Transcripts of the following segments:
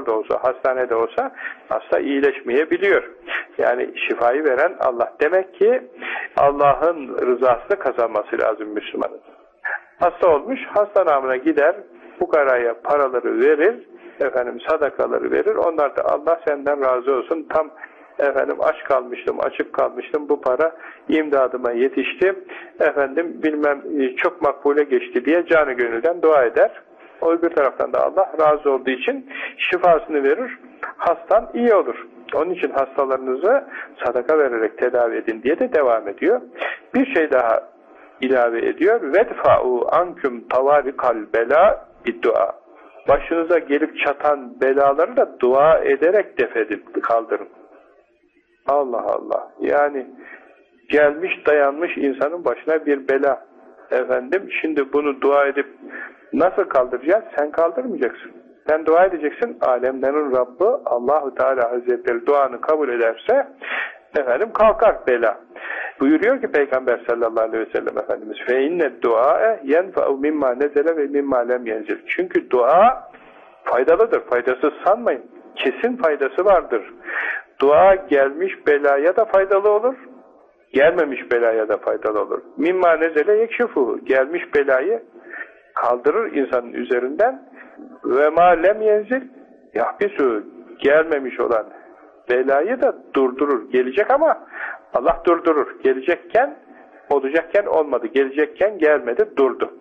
doktorda olsa, hastanede olsa hasta iyileşmeyebiliyor. Yani şifayı veren Allah. Demek ki Allah'ın rızasını kazanması lazım Müslümanın. Hasta olmuş, hasta namına gider, fukaraya paraları verir, sadakaları verir. Onlar da Allah senden razı olsun. Tam aç kalmıştım, açık kalmıştım. Bu para imdadıma yetişti. Bilmem çok makbule geçti diye canı gönülden dua eder. O öbür taraftan da Allah razı olduğu için şifasını verir. Hastan iyi olur. Onun için hastalarınızı sadaka vererek tedavi edin diye de devam ediyor. Bir şey daha ilave ediyor. Vedfa'u anküm tavarikal bela biddua. Başınıza gelip çatan belaları da dua ederek def edip kaldırın. Allah Allah. Yani gelmiş dayanmış insanın başına bir bela. Şimdi bunu dua edip nasıl kaldıracağız? Sen kaldırmayacaksın. Sen dua edeceksin. Alemlerin Rabbi Allah-u Teala Hazretleri duanı kabul ederse kalkar bela. Buyuruyor ki Peygamber sallallahu aleyhi ve sellem Efendimiz فَاِنَّ الدُّعَاءَ يَنْفَعُ مِمَّا نَزَلَ وَمِمَّا لَمْ يَنْزِلْ. Çünkü dua faydalıdır. Faydasız sanmayın. Kesin faydası vardır. Dua gelmiş belaya da faydalı olur. Gelmemiş belaya da faydalı olur. Mimma nezele yekşufu. Gelmiş belayı kaldırır insanın üzerinden. Ve ma lem yenzil yahbisu. Gelmemiş olan belayı da durdurur. Gelecek ama Allah durdurur. Gelecekken, olacakken olmadı. Gelecekken gelmedi, durdu.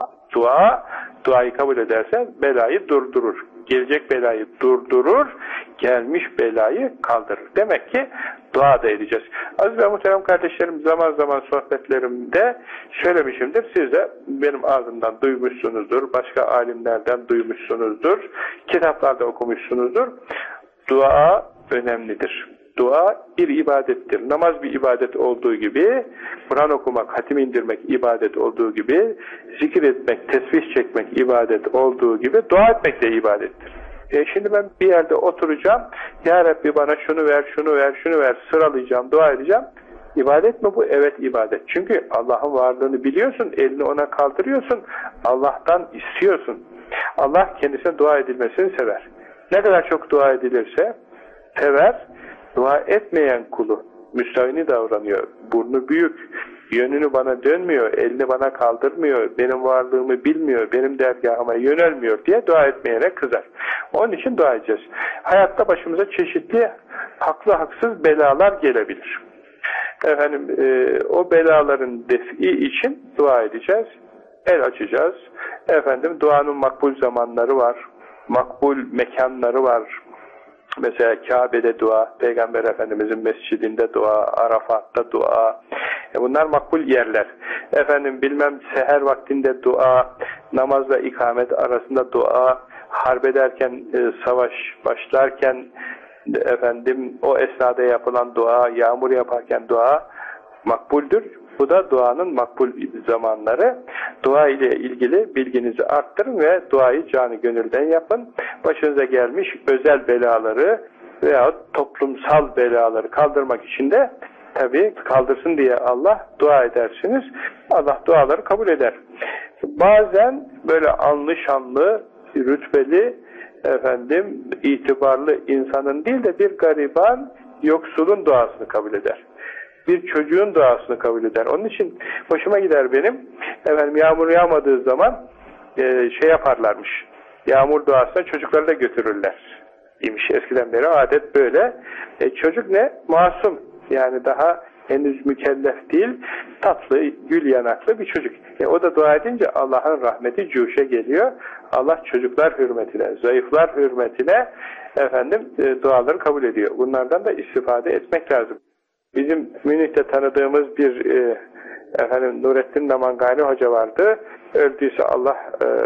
Duayı kabul ederse belayı durdurur. Gelecek belayı durdurur, gelmiş belayı kaldırır. Demek ki dua da edeceğiz. Aziz ve muhterem kardeşlerim, zaman zaman sohbetlerimde söylemişimdir. Siz de benim ağzımdan duymuşsunuzdur, başka alimlerden duymuşsunuzdur, kitaplarda okumuşsunuzdur. Dua önemlidir. Dua bir ibadettir. Namaz bir ibadet olduğu gibi, Kur'an okumak, hatim indirmek ibadet olduğu gibi, zikir etmek, tesbih çekmek ibadet olduğu gibi, dua etmek de ibadettir. Şimdi ben bir yerde oturacağım, Ya Rabbi bana şunu ver, şunu ver, şunu ver, sıralayacağım, dua edeceğim. İbadet mi bu? Evet, ibadet. Çünkü Allah'ın varlığını biliyorsun, elini ona kaldırıyorsun, Allah'tan istiyorsun. Allah kendisine dua edilmesini sever. Ne kadar çok dua edilirse sever. Dua etmeyen kulu müstahini davranıyor. Burnu büyük, yönünü bana dönmüyor, elini bana kaldırmıyor, benim varlığımı bilmiyor, benim dergahıma yönelmiyor diye dua etmeyene kızar. Onun için dua edeceğiz. Hayatta başımıza çeşitli haklı haksız belalar gelebilir. O belaların defi için dua edeceğiz. El açacağız. Duanın makbul zamanları var. Makbul mekanları var. Mesela Kabe'de dua, Peygamber Efendimizin mescidinde dua, Arafat'ta dua. Bunlar makbul yerler. Seher vaktinde dua, namazla ikamet arasında dua, harp ederken, savaş başlarken, o esnada yapılan dua, yağmur yaparken dua makbuldür. Bu da duanın makbul zamanları. Dua ile ilgili bilginizi arttırın ve duayı canı gönülden yapın. Başınıza gelmiş özel belaları veyahut toplumsal belaları kaldırmak için de tabii kaldırsın diye Allah dua edersiniz. Allah duaları kabul eder. Bazen böyle anlı şanlı, rütbeli, itibarlı insanın değil de bir gariban, yoksulun duasını kabul eder. Bir çocuğun duasını kabul eder. Onun için hoşuma gider benim. Yağmur yağmadığı zaman yaparlarmış. Yağmur duasına çocukları da götürürler. İmiş eskiden beri adet böyle. Çocuk ne? Masum. Yani daha henüz mükellef değil. Tatlı, gül yanaklı bir çocuk. O da dua edince Allah'ın rahmeti cuşe geliyor. Allah çocuklar hürmetine, zayıflar hürmetine duaları kabul ediyor. Bunlardan da istifade etmek lazım. Bizim Münih'te tanıdığımız bir Nurettin Namangani Hoca vardı. Öldüyse Allah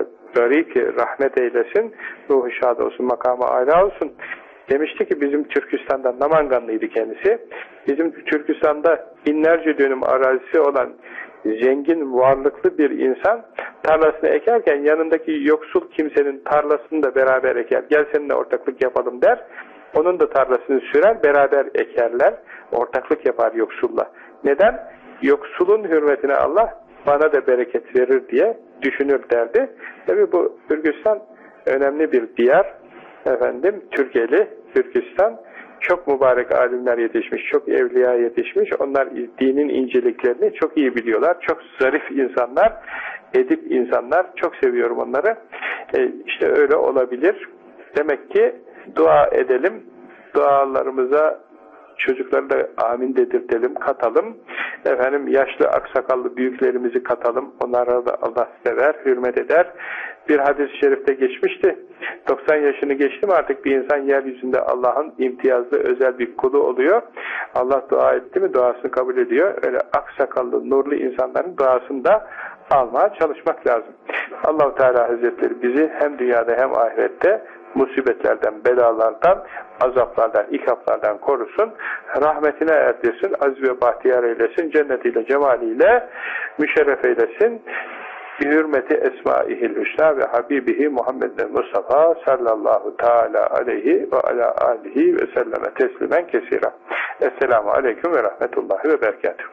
rahmet eylesin, ruhu şad olsun, makamı âlâ olsun. Demişti ki bizim Türkistan'da, Namanganlıydı kendisi. Bizim Türkistan'da binlerce dönüm arazisi olan zengin, varlıklı bir insan tarlasını ekerken yanındaki yoksul kimsenin tarlasını da beraber eker. Gel seninle ortaklık yapalım der. Onun da tarlasını sürer, beraber ekerler. Ortaklık yapar yoksulla. Neden? Yoksulun hürmetine Allah bana da bereket verir diye düşünür derdi. Tabi bu Türkistan önemli bir diyar. Türkeli, Türkistan, çok mübarek alimler yetişmiş, çok evliya yetişmiş. Onlar dinin inceliklerini çok iyi biliyorlar. Çok zarif insanlar, edip insanlar. Çok seviyorum onları. İşte öyle olabilir. Demek ki dua edelim. Dualarımıza çocukları da amin dedirtelim, katalım. Yaşlı aksakallı büyüklerimizi katalım. Onlara da Allah sever, hürmet eder. Bir hadis-i şerifte geçmişti. 90 yaşını geçti mi artık bir insan yeryüzünde Allah'ın imtiyazlı özel bir kulu oluyor. Allah dua etti mi duasını kabul ediyor. Öyle aksakallı, nurlu insanların duasını da almaya çalışmak lazım. Allah-u Teala Hazretleri bizi hem dünyada hem ahirette musibetlerden, belalardan, azaplardan, ikaplardan korusun, rahmetine erdirsin, aziz ve bahtiyar eylesin, cennetiyle, cemaliyle müşerref eylesin. Bi-hürmeti esmaihil hüsna ve habibihi Muhammeden Mustafa sallallahu teala aleyhi ve ala alihi ve selleme teslimen kesira. Esselamu aleyküm ve rahmetullahi ve berekatuhu.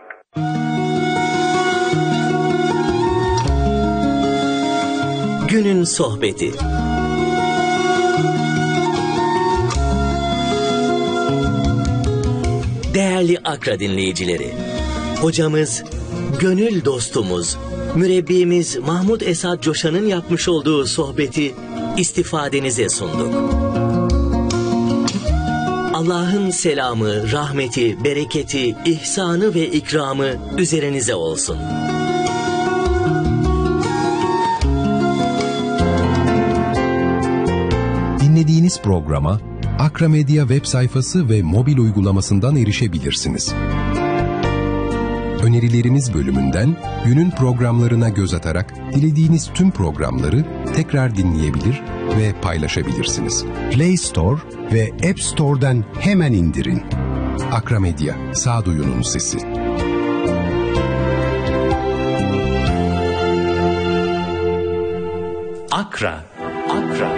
Günün sohbeti. Değerli Akra dinleyicileri, hocamız, gönül dostumuz, mürebbimiz Mahmud Esad Coşan'ın yapmış olduğu sohbeti istifadenize sunduk. Allah'ın selamı, rahmeti, bereketi, ihsanı ve ikramı üzerinize olsun. Dinlediğiniz programa Akra Medya web sayfası ve mobil uygulamasından erişebilirsiniz. Önerilerimiz bölümünden günün programlarına göz atarak dilediğiniz tüm programları tekrar dinleyebilir ve paylaşabilirsiniz. Play Store ve App Store'dan hemen indirin. Akra Medya, sağduyunun sesi. Akra